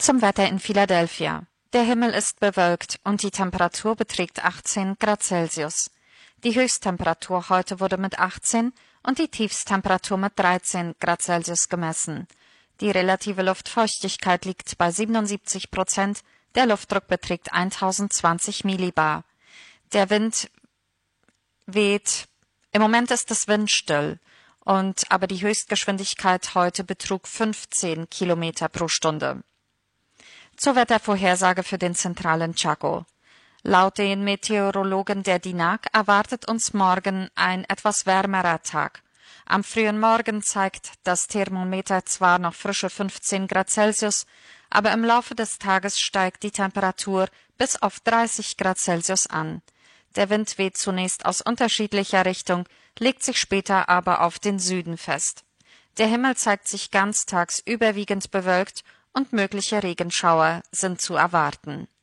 Zum Wetter in Philadelphia. Der Himmel ist bewölkt und die Temperatur beträgt 18 Grad Celsius. Die Höchsttemperatur heute wurde mit 18 und die Tiefsttemperatur mit 13 Grad Celsius gemessen. Die relative Luftfeuchtigkeit liegt bei 77%, der Luftdruck beträgt 1020 Millibar. Der Wind weht, im Moment ist es windstill, aber die Höchstgeschwindigkeit heute betrug 15 Kilometer pro Stunde. Zur Wettervorhersage für den zentralen Chaco. Laut den Meteorologen der DINAG erwartet uns morgen ein etwas wärmerer Tag. Am frühen Morgen zeigt das Thermometer zwar noch frische 15 Grad Celsius, aber im Laufe des Tages steigt die Temperatur bis auf 30 Grad Celsius an. Der Wind weht zunächst aus unterschiedlicher Richtung, legt sich später aber auf den Süden fest. Der Himmel zeigt sich ganztags überwiegend bewölkt und mögliche Regenschauer sind zu erwarten.